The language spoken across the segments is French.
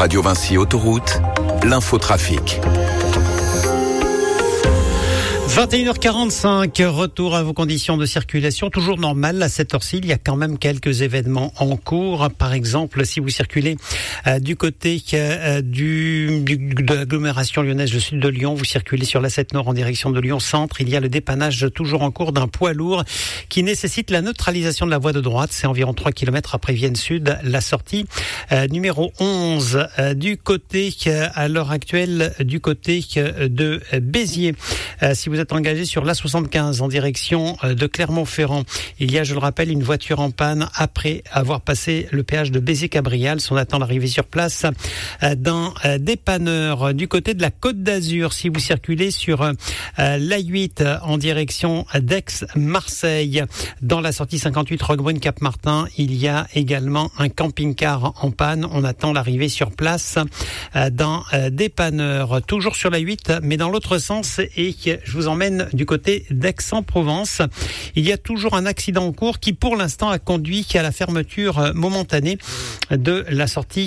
Radio Vinci Autoroute, l'infotrafic. 21h45, retour à vos conditions de circulation. Toujours normal à cette heure-ci, il y a quand même quelques événements en cours. Par exemple, si vous circulez du côté de l'agglomération lyonnaise, le sud de Lyon, vous circulez sur l'A7 Nord en direction de Lyon Centre, il y a le dépannage toujours en cours d'un poids lourd qui nécessite la neutralisation de la voie de droite. C'est environ 3 km après Vienne Sud, la sortie numéro 11. Du côté, à l'heure actuelle, du côté de Béziers, si vous êtes engagé sur l'A75 en direction de Clermont-Ferrand, il y a, je le rappelle, une voiture en panne après avoir passé le péage de Béziers-Cabrial. On attend l'arrivée sur place d'un dépanneur. Du côté de la Côte d'Azur, si vous circulez sur l'A8 en direction d'Aix-Marseille, dans la sortie 58 Roquebrune-Cap-Martin, il y a également un camping-car en panne. On attend l'arrivée sur place d'un dépanneur. Toujours sur l'A8, mais dans l'autre sens, et je vous emmène du côté d'Aix-en-Provence. Il y a toujours un accident en cours qui, pour l'instant, a conduit à la fermeture momentanée de la sortie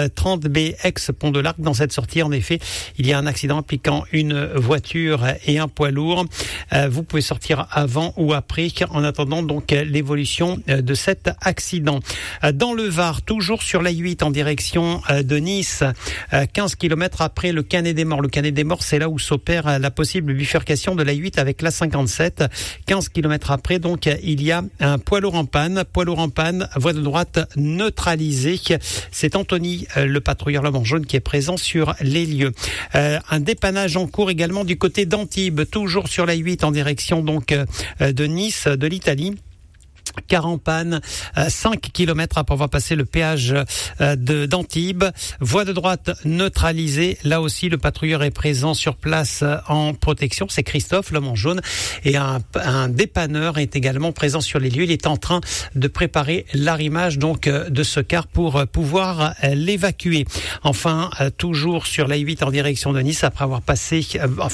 30B ex-Pont de l'Arc. Dans cette sortie, en effet, il y a un accident impliquant une voiture et un poids lourd. Vous pouvez sortir avant ou après, en attendant donc l'évolution de cet accident. Dans le Var, toujours sur l'A8 en direction de Nice, 15 km après le Canet des Morts. Le Canet des Morts, c'est là où s'opère la possible bifurcation de l'A8 avec l'A57. 15 km après, donc, il y a un poids lourd en panne, voie de droite neutralisée. C'est Anthony, le patrouilleur Lamant Jaune, qui est présent sur les lieux. Un dépannage en cours également du côté d'Antibes, toujours sur l'A8 en direction donc de Nice, de l'Italie. Car en panne, 5 km après avoir passé le péage d'Antibes. Voie de droite neutralisée. Là aussi, le patrouilleur est présent sur place en protection. C'est Christophe, l'homme en jaune. Et un dépanneur est également présent sur les lieux. Il est en train de préparer l'arrimage donc de ce car pour pouvoir l'évacuer. Enfin, toujours sur l'A8 en direction de Nice, après avoir passé...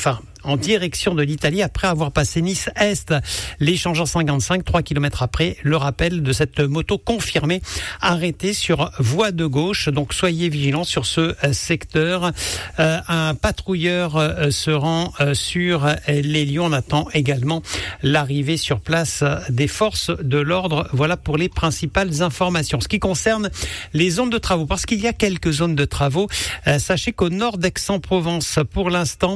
en direction de l'Italie, après avoir passé Nice-Est, l'échangeur 55, 3 km après, le rappel de cette moto confirmée, arrêtée sur voie de gauche. Donc soyez vigilants sur ce secteur. Un patrouilleur se rend sur les lieux. On attend également l'arrivée sur place des forces de l'ordre. Voilà pour les principales informations. Ce qui concerne les zones de travaux, parce qu'il y a quelques zones de travaux, sachez qu'au nord d'Aix-en-Provence, pour l'instant,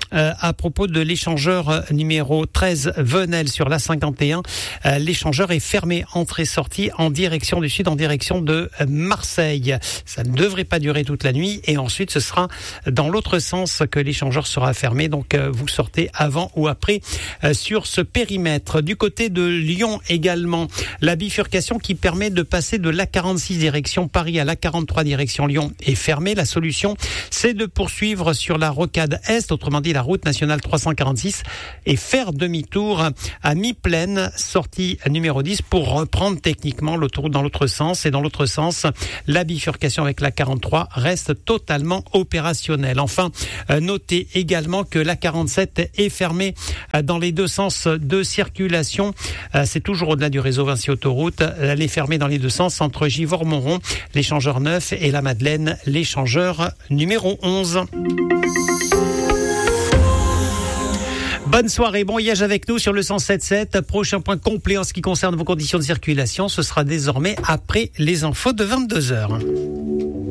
à propos de l'échangeur numéro 13 Venelle sur l'A51, l'échangeur est fermé, entrée-sortie en direction du sud, en direction de Marseille. Ça ne devrait pas durer toute la nuit, et ensuite ce sera dans l'autre sens que l'échangeur sera fermé, donc vous sortez avant ou après sur ce périmètre. Du côté de Lyon également, la bifurcation qui permet de passer de l'A46 direction Paris à l'A43 direction Lyon est fermée. La solution, c'est de poursuivre sur la rocade Est, autrement dit la route nationale 346, et faire demi-tour à mi-plaine, sortie numéro 10, pour reprendre techniquement l'autoroute dans l'autre sens. Et dans l'autre sens, la bifurcation avec la 43 reste totalement opérationnelle. Enfin, notez également que la 47 est fermée dans les deux sens de circulation. C'est toujours au-delà du réseau Vinci Autoroute. Elle est fermée dans les deux sens entre Givors-Montron, l'échangeur 9, et la Madeleine, l'échangeur numéro 11. Bonne soirée, bon voyage avec nous sur le 107.7. Prochain point complet en ce qui concerne vos conditions de circulation, ce sera désormais après les infos de 22h.